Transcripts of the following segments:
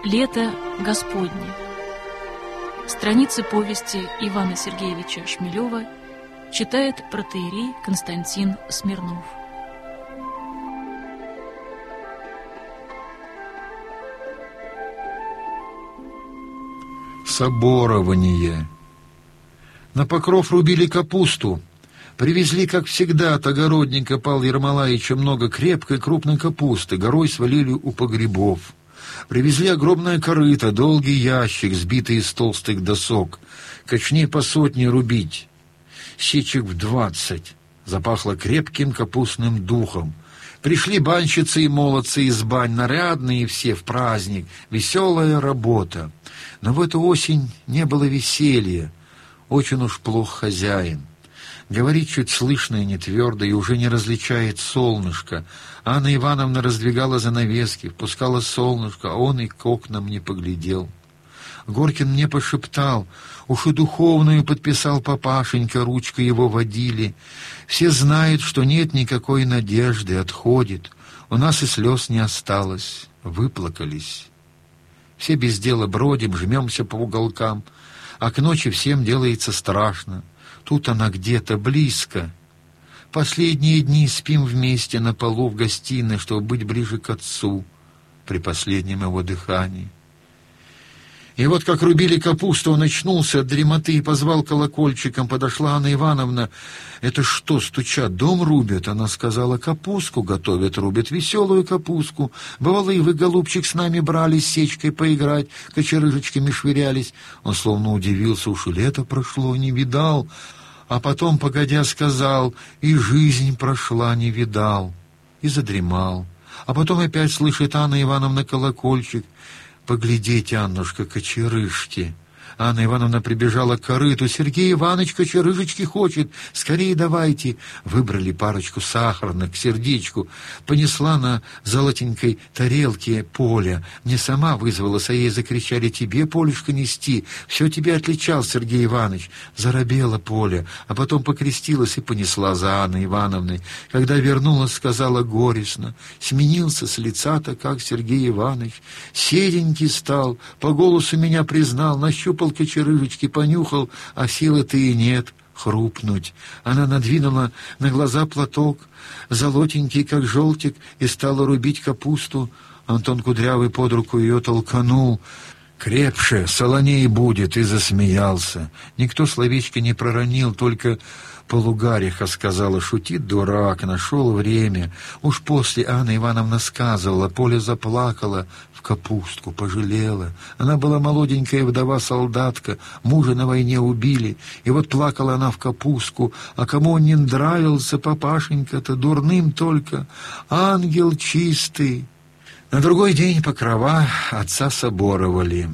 Лето Господне. Страницы повести Ивана Сергеевича Шмелева читает протоиерей Константин Смирнов. Соборование. На покров рубили капусту. Привезли, как всегда, от огородника Павла Ермолаевича много крепкой крупной капусты, горой свалили у погребов. Привезли огромное корыто, долгий ящик, сбитый из толстых досок. Качней по 100 рубить. Сечек в 20. Запахло крепким капустным духом. Пришли банщицы и молодцы из бань, нарядные все в праздник. Веселая работа. Но в эту осень не было веселья. Очень уж плох хозяин. Говорит чуть слышно и нетвердо, и уже не различает солнышко. Анна Ивановна раздвигала занавески, впускала солнышко, а он и к окнам не поглядел. Горкин мне пошептал, уж и духовную подписал папашенька, ручкой его водили. Все знают, что нет никакой надежды, отходит. У нас и слез не осталось, выплакались. Все без дела бродим, жмемся по уголкам, а к ночи всем делается страшно. Тут она где-то близко. Последние дни спим вместе на полу в гостиной, чтобы быть ближе к отцу при последнем его дыхании. И вот как рубили капусту, он очнулся от дремоты и позвал колокольчиком. Подошла Анна Ивановна. «Это что, стучат, дом рубят?» Она сказала: «Капустку готовят, рубят, веселую капустку. Бывало, и вы, голубчик, с нами брались сечкой поиграть, кочерыжечками швырялись». Он словно удивился, уж и лето прошло, не видал. А потом, погодя, сказал: «И жизнь прошла, не видал». И задремал. А потом опять слышит Анна Ивановна колокольчик. «Поглядите, Аннушка, кочерыжки». Анна Ивановна прибежала к корыту. «Сергей Иванович кочерыжечки хочет, скорее давайте». Выбрали парочку сахарных к сердечку. Понесла на золотенькой тарелке Поля. Не сама вызвалась, а ей закричали: «Тебе, Полюшка, нести, все тебя отличал, Сергей Иванович». Заробела Поля, а потом покрестилась и понесла за Анной Ивановной. Когда вернулась, сказала горестно: «Сменился с лица-то, как Сергей Иванович. Седенький стал, по голосу меня признал, нащупал кочерыжечки, понюхал, а силы-то и нет хрупнуть». Она надвинула на глаза платок, золотенький, как желтик, и стала рубить капусту. Антон Кудрявый под руку ее толканул: «Крепше, солоней будет», и засмеялся. Никто словечко не проронил, только полугариха сказала: «Шутит дурак, нашел время». Уж после Анна Ивановна сказывала, Поля заплакала, в капустку пожалела. Она была молоденькая вдова-солдатка, мужа на войне убили, и вот плакала она в капустку. А кому он не нравился, папашенька-то, дурным только, ангел чистый. На другой день покрова отца соборовали.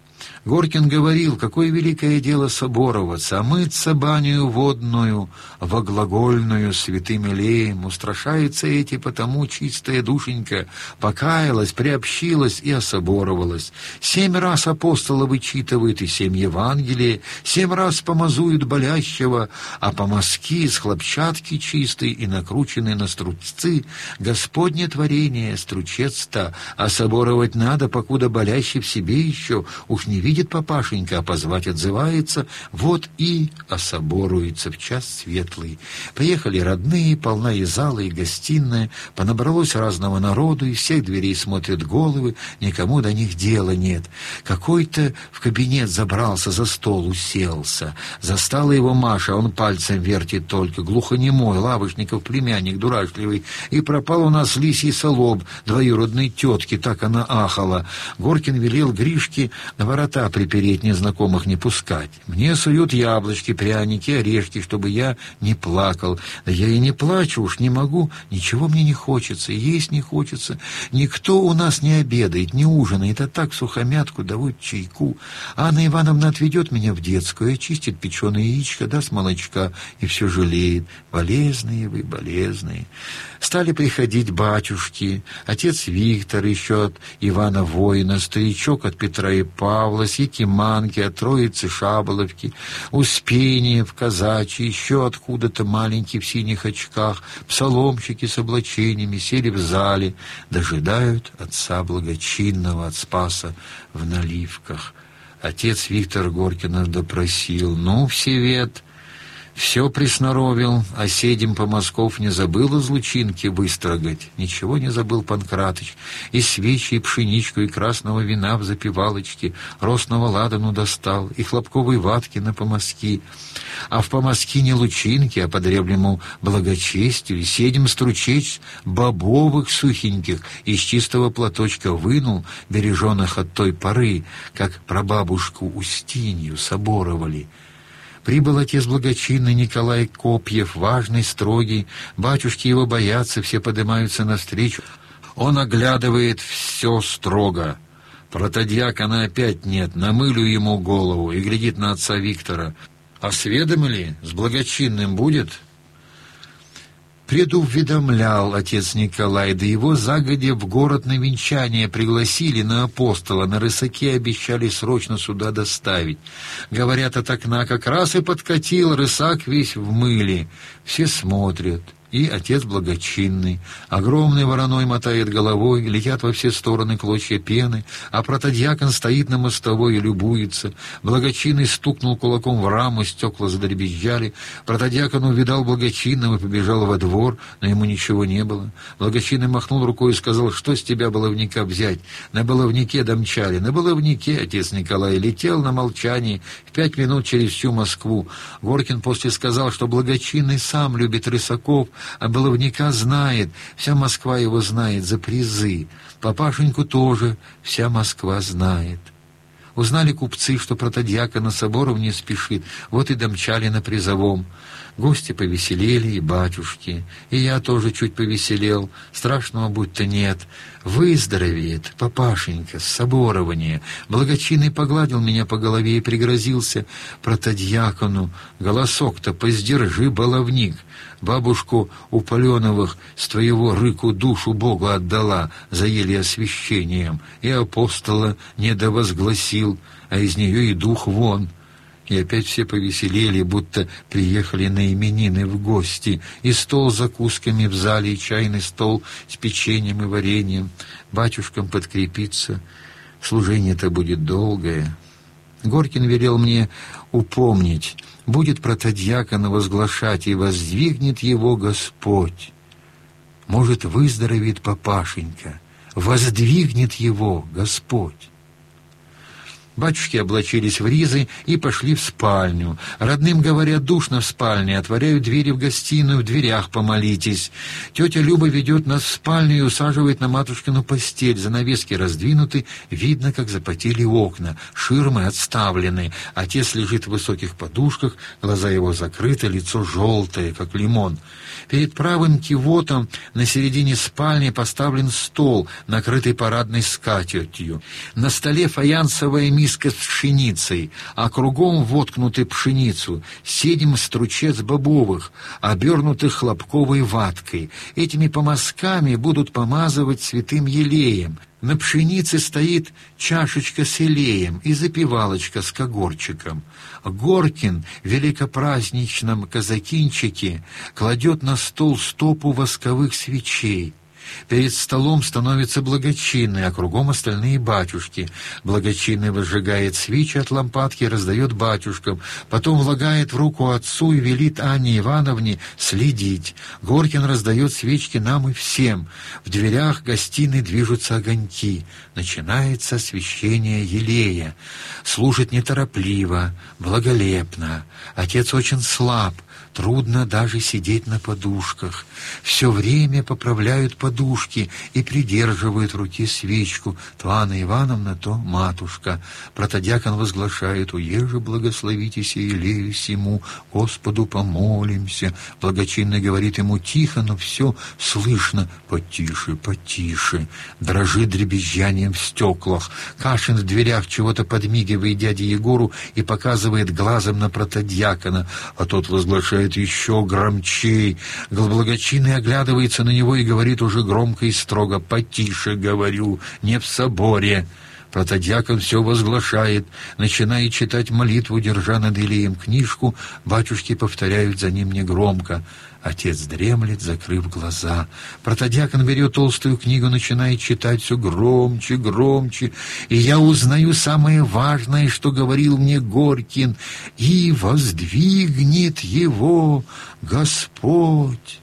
Горкин говорил: какое великое дело собороваться, а мыться баню водную, воглагольную, святым илеем. Устрашается эти, потому чистая душенька покаялась, приобщилась и особоровалась. 7 раз апостола вычитывают и 7 Евангелия, 7 раз помазуют болящего, а помазки с хлопчатки чистой и накрученные на стручцы. Господне творение, стручец-то, а соборовать надо, покуда болящий в себе еще, уж не видит папашенька, а позвать отзывается, вот и особоруется в час светлый. Приехали родные, полна и зала, и гостиная, понабралось разного народу, из всех дверей смотрят головы, никому до них дела нет. Какой-то в кабинет забрался, за стол уселся. Застала его Маша, он пальцем вертит только, глухонемой, Лавышников племянник дурашливый, и пропал у нас лисий солоб двоюродной тетки, так она ахала. Горкин велел Гришке на ворота припереть, незнакомых не пускать. Мне суют яблочки, пряники, орешки, чтобы я не плакал. Да я и не плачу, уж не могу, ничего мне не хочется, есть не хочется. Никто у нас не обедает, не ужинает, а так сухомятку давают, чайку. Анна Ивановна отведет меня в детскую, очистит печеное яичко, даст молочка, и все жалеет. Болезные вы, болезные. Стали приходить батюшки, отец Виктор еще от Ивана Воина, старичок от Петра и Павла, с Якиманки, от Троицы Шаболовки, Успениев, казачьи, еще откуда-то маленькие в синих очках, псаломщики с облачениями сели в зале, дожидают отца благочинного от Спаса в наливках. Отец Виктор Горкина допросил: «Ну, всевед, все присноровил, а седим по Москов не забыл из лучинки выстрогать». Ничего не забыл Панкратыч. И свечи, и пшеничку, и красного вина в запивалочке, росного ладану достал, и хлопковой ватки на помазки. А в помазки не лучинки, а по древнему благочестию седим стручечь бобовых сухеньких из чистого платочка вынул, береженных от той поры, как прабабушку Устинью соборовали. Прибыл отец благочинный Николай Копьев, важный, строгий. Батюшки его боятся, все поднимаются навстречу. Он оглядывает все строго. Протодьякона опять нет, намылю ему голову, и глядит на отца Виктора. «Осведомили, с благочинным будет?» Предуведомлял отец Николай, да его загодя в город на венчание пригласили на апостола, на рысаке обещали срочно сюда доставить. Говорят, от окна как раз и подкатил, рысак весь в мыле. Все смотрят. И отец благочинный, огромный вороной мотает головой, летят во все стороны клочья пены, а протодьякон стоит на мостовой и любуется. Благочинный стукнул кулаком в раму, стекла задребезжали. Протодьякон увидал благочинного и побежал во двор, но ему ничего не было. Благочинный махнул рукой и сказал: «Что с тебя, баловника, взять? На баловнике домчали». На баловнике отец Николай летел на молчании в 5 минут через всю Москву. Горкин после сказал, что благочинный сам любит рысаков, а баловника знает, вся Москва его знает за призы. Папашеньку тоже вся Москва знает. Узнали купцы, что протодьякон на соборов не спешит, вот и домчали на призовом. Гости повеселели, и батюшки, и я тоже чуть повеселел, страшного будто нет. Выздоровеет папашенька с соборования. Благочинный погладил меня по голове и пригрозился протодьякону: «Голосок-то поздержи, баловник, бабушку у Паленовых с твоего рыку душу Богу отдала за еле освящением, и апостола не довозгласил, а из нее и дух вон». И опять все повеселели, будто приехали на именины в гости. И стол с закусками в зале, и чайный стол с печеньем и вареньем. Батюшкам подкрепиться. Служение-то будет долгое. Горкин велел мне упомнить: будет протодьякона возглашать, и воздвигнет его Господь. Может, выздоровеет папашенька, воздвигнет его Господь. Батюшки облачились в ризы и пошли в спальню. Родным говорят: душно в спальне, отворяют двери в гостиную, в дверях помолитесь. Тетя Люба ведет нас в спальню и усаживает на матушкину постель. Занавески раздвинуты, видно, как запотели окна, ширмы отставлены. Отец лежит в высоких подушках, глаза его закрыты, лицо желтое, как лимон. Перед правым кивотом на середине спальни поставлен стол, накрытый парадной скатертью. На столе фаянсовая миска с пшеницей, а кругом воткнуты пшеницу, 7 стручец бобовых, обернутых хлопковой ваткой. Этими помазками будут помазывать святым елеем. На пшенице стоит чашечка с елеем и запивалочка с когорчиком. Горкин в великопраздничном казакинчике кладет на стол стопу восковых свечей. Перед столом становится благочинный, а кругом остальные батюшки. Благочинный возжигает свечи от лампадки и раздает батюшкам, потом влагает в руку отцу и велит Анне Ивановне следить. Горкин раздает свечки нам и всем. В дверях гостиной движутся огоньки. Начинается освящение елея. Служит неторопливо, благолепно. Отец очень слаб. Трудно даже сидеть на подушках. Все время поправляют подушки и придерживают в руке свечку. То Анна Ивановна, то матушка. Протодьякон возглашает: «Уеже благословитесь елею сему, Господу помолимся». Благочинный говорит ему тихо, но все слышно: «Потише, потише». Дрожит дребезжанием в стеклах. Кашин в дверях чего-то подмигивает дяде Егору и показывает глазом на протодьякона, а тот возглашает еще громчей. Благочинный оглядывается на него и говорит уже громко и строго: «Потише, говорю, не в соборе». Протодьякон все возглашает, начинает читать молитву, держа над Илеем книжку. Батюшки повторяют за ним негромко. Отец дремлет, закрыв глаза. Протодьякон берет толстую книгу, начинает читать все громче, громче. И я узнаю самое важное, что говорил мне Горькин. «И воздвигнет его Господь».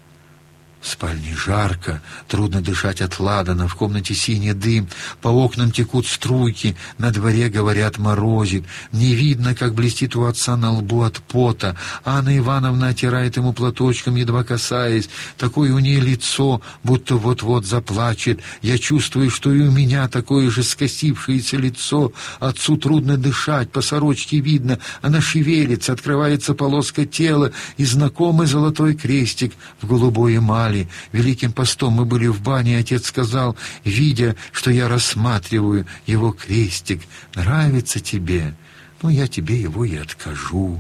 В спальне жарко, трудно дышать от ладана, в комнате синий дым, по окнам текут струйки, на дворе, говорят, морозит. Не видно, как блестит у отца на лбу от пота. Анна Ивановна отирает ему платочком, едва касаясь. Такое у ней лицо, будто вот-вот заплачет. Я чувствую, что и у меня такое же скосившееся лицо. Отцу трудно дышать, по сорочке видно. Она шевелится, открывается полоска тела и знакомый золотой крестик в голубой эмали. Великим постом мы были в бане, и отец сказал, видя, что я рассматриваю его крестик: «Нравится тебе? Ну, я тебе его и откажу».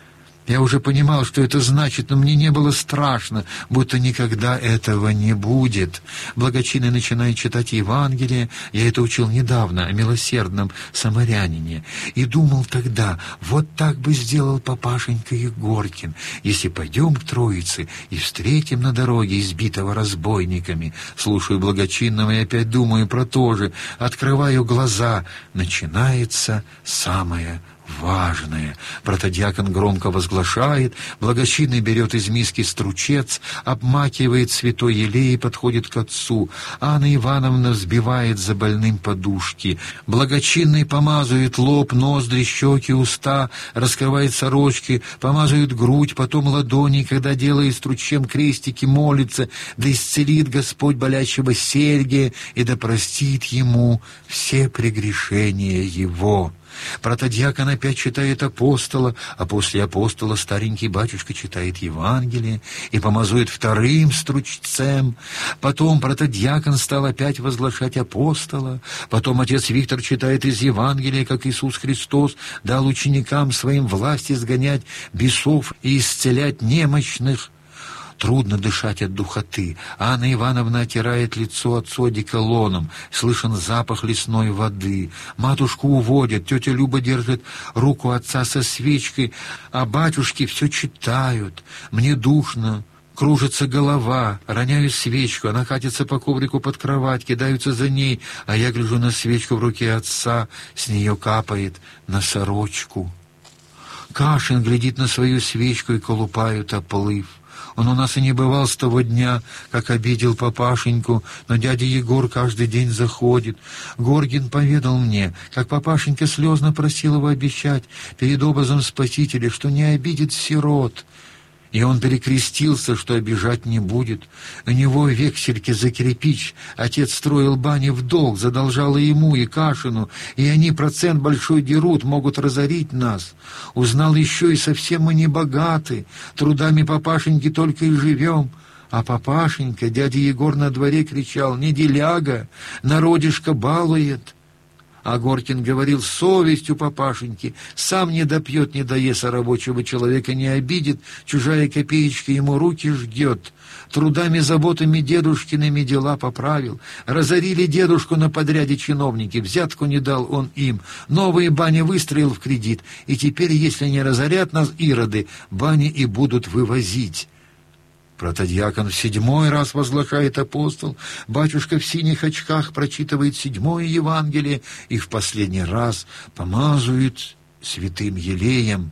Я уже понимал, что это значит, но мне не было страшно, будто никогда этого не будет. Благочинный начинает читать Евангелие, я это учил недавно, о милосердном самарянине, и думал тогда, вот так бы сделал папашенька Егоркин, если пойдем к Троице и встретим на дороге избитого разбойниками. Слушаю Благочинного и опять думаю про то же, открываю глаза, начинается самое важное. Протодьякон громко возглашает, Благочинный берет из миски стручец, обмакивает святой елей и подходит к отцу. Анна Ивановна взбивает за больным подушки. Благочинный помазывает лоб, ноздри, щеки, уста, раскрывает сорочки, помазывает грудь, потом ладони, когда делает стручем крестики, молится: да исцелит Господь болящего Сергия и да простит ему все прегрешения его. Протодьякон опять читает апостола, а после апостола старенький батюшка читает Евангелие и помазует вторым стручцем. Потом протодьякон стал опять возглашать апостола. Потом отец Виктор читает из Евангелия, как Иисус Христос дал ученикам своим власть изгонять бесов и исцелять немощных. Трудно дышать от духоты. Анна Ивановна отирает лицо отцу одеколоном. Слышен запах лесной воды. Матушку уводят. Тетя Люба держит руку отца со свечкой, а батюшки все читают. Мне душно. Кружится голова, роняю свечку, она катится по коврику под кровать, кидаются за ней, а я гляжу на свечку в руке отца, с нее капает на сорочку. Кашин глядит на свою свечку и колупают оплыв. Он у нас и не бывал с того дня, как обидел папашеньку, но дядя Егор каждый день заходит. Горгин поведал мне, как папашенька слезно просил его обещать перед образом Спасителя, что не обидит сирот. И он перекрестился, что обижать не будет. У него вексельки за кирпич. Отец строил бани в долг, задолжал и ему, и Кашину, и они процент большой дерут, могут разорить нас. Узнал еще, и совсем мы не богаты, трудами папашеньки только и живем. А папашенька, дядя Егор на дворе кричал: «Не деляга, народишко балует». А Горкин говорил: совесть у папашеньки, сам не допьет, не доест, а рабочего человека не обидит, чужая копеечка ему руки ждет. Трудами, заботами дедушкиными дела поправил. Разорили дедушку на подряде чиновники, взятку не дал он им, новые бани выстроил в кредит, и теперь, если не разорят нас ироды, бани и будут вывозить. Протодьякон в 7-й раз возглашает апостол, батюшка в синих очках прочитывает 7-е Евангелие и в последний раз помазывает святым елеем.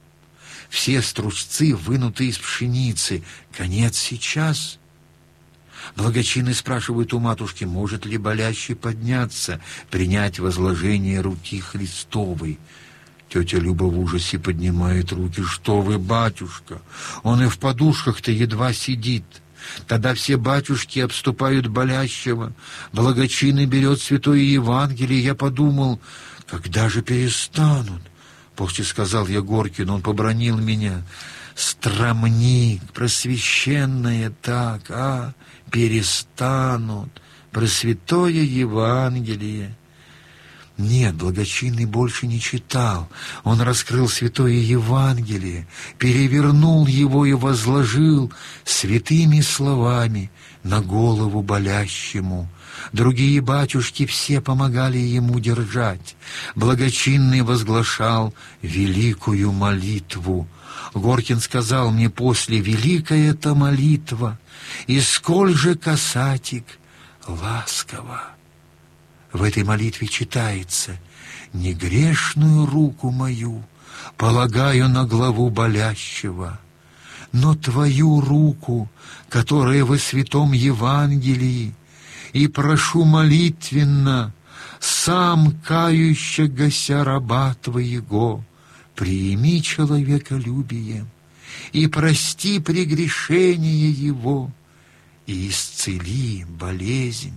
Все стружцы вынуты из пшеницы. Конец сейчас. Благочинный спрашивает у матушки, может ли болящий подняться, принять возложение руки Христовой. Тетя Люба в ужасе поднимает руки. «Что вы, батюшка? Он и в подушках-то едва сидит». Тогда все батюшки обступают болящего. Благочинный берет святое Евангелие. Я подумал, когда же перестанут? После сказал я Горкину, он побранил меня. «Стромник, просвященное так, перестанут, про святое Евангелие». Нет, благочинный больше не читал. Он раскрыл Святое Евангелие, перевернул его и возложил святыми словами на голову болящему. Другие батюшки все помогали ему держать. Благочинный возглашал великую молитву. Горкин сказал мне после: «Великая эта молитва, и сколь же касатик ласково». В этой молитве читается: «Не грешную руку мою полагаю на главу болящего, но твою руку, которая во святом Евангелии, и прошу молитвенно, сам кающегося раба твоего, приими человеколюбием и прости прегрешение его, и исцели болезнь».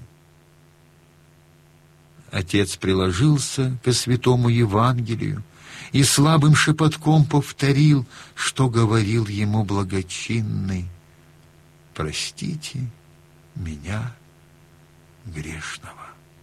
Отец приложился ко святому Евангелию и слабым шепотком повторил, что говорил ему благочинный: «Простите меня, грешного».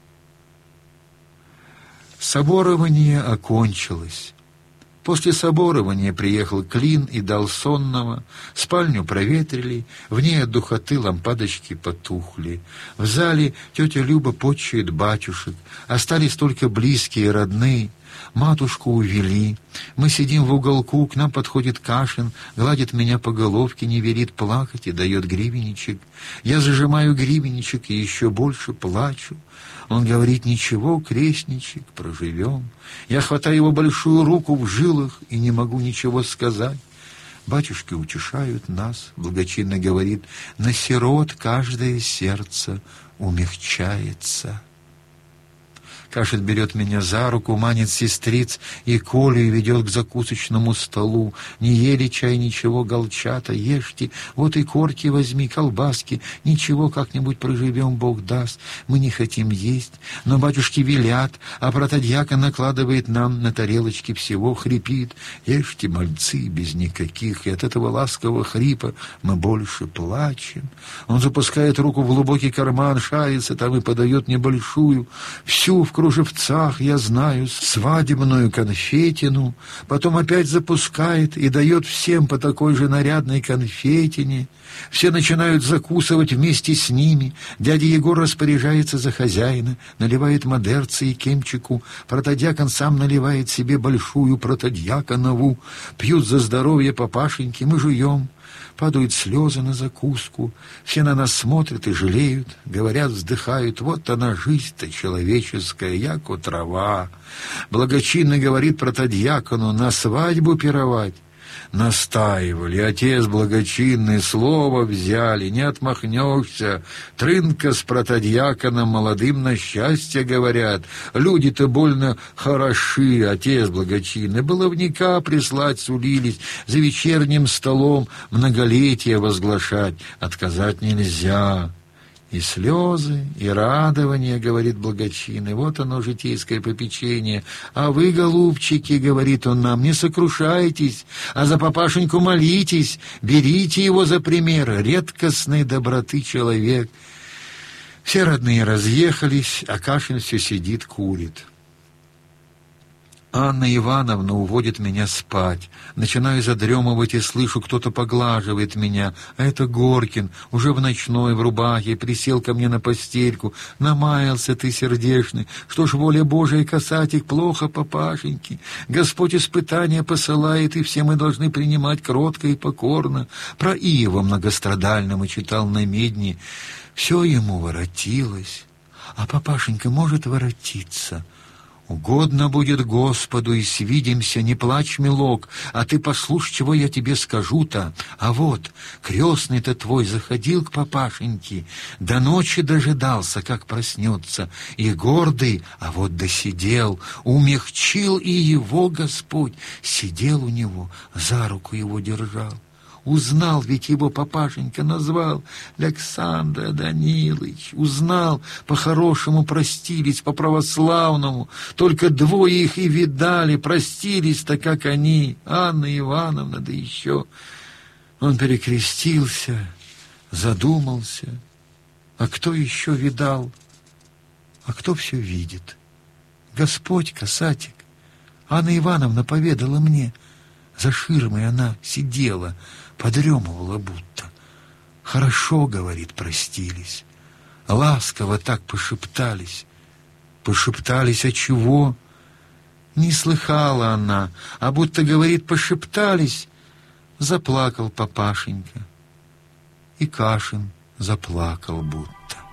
Соборование окончилось. После соборования приехал Клин и дал сонного, спальню проветрили, в ней от духоты лампадочки потухли. В зале тетя Люба почует батюшек, остались только близкие, родные. Матушку увели. Мы сидим в уголку, к нам подходит Кашин, гладит меня по головке, не велит плакать и дает гривенничек. Я зажимаю гривенничек и еще больше плачу. Он говорит: «Ничего, крестничек, проживем». Я хватаю его большую руку в жилах и не могу ничего сказать. Батюшки утешают нас. Благочинно говорит: «На сирот каждое сердце умягчается». Кашин берет меня за руку, манит сестриц и Колю и ведет к закусочному столу. Не ели чай, ничего, голчата, ешьте, вот и корки возьми, колбаски, ничего, как-нибудь проживем, Бог даст. Мы не хотим есть, но батюшки велят, а протодьякон накладывает нам на тарелочки всего, хрипит: «Ешьте, мальцы, без никаких». И от этого ласкового хрипа мы больше плачем. Он запускает руку в глубокий карман, шарится там и подает небольшую, всю в кружевцах, я знаю, свадебную конфетину, потом опять запускает и дает всем по такой же нарядной конфетине. Все начинают закусывать вместе с ними. Дядя Егор распоряжается за хозяина, наливает мадерцы и кемчику. Протодьякон сам наливает себе большую протодьяконову. Пьют за здоровье папашеньки, мы жуем. Падают слезы на закуску. Все на нас смотрят и жалеют, говорят, вздыхают: «Вот она, жизнь-то человеческая, яко трава». Благочинно говорит протодьякону: «На свадьбу пировать». Настаивали, отец благочинный, слово взяли, не отмахнешься. Трынка с протодьяконом молодым на счастье говорят. Люди-то больно хороши, отец благочинный. Баловника прислать сулились, за вечерним столом многолетие возглашать. Отказать нельзя. И слезы, и радование, говорит благочинный, вот оно, житейское попечение. А вы, голубчики, говорит он нам, не сокрушайтесь, а за папашеньку молитесь, берите его за пример, редкостной доброты человек. Все родные разъехались, а Кашин все сидит, курит. Анна Ивановна уводит меня спать. Начинаю задремывать и слышу, кто-то поглаживает меня. А это Горкин, уже в ночной, в рубахе, присел ко мне на постельку. «Намаялся ты, сердечный. Что ж, воля Божия, касатик, плохо, папашеньки. Господь испытания посылает, и все мы должны принимать кротко и покорно». Про Иова многострадального читал на медне. Все ему воротилось. А папашенька может воротиться. «Угодно будет Господу, и свидимся, не плачь, милок, а ты послушай, чего я тебе скажу-то. А вот, крестный-то твой заходил к папашеньке, до ночи дожидался, как проснется, и гордый, а вот досидел, умягчил и его Господь, сидел у него, за руку его держал». Узнал, ведь его папашенька назвал Александр Данилович. Узнал, по-хорошему простились, по-православному. Только двое их и видали, простились-то, как они, Анна Ивановна, да еще. Он перекрестился, задумался. А кто еще видал? А кто все видит? Господь, касатик, Анна Ивановна поведала мне. За ширмой она сидела, подремывала будто. Хорошо, говорит, простились. Ласково так пошептались. Пошептались, а чего? Не слыхала она, а будто, говорит, пошептались. Заплакал папашенька. И Кашин заплакал будто.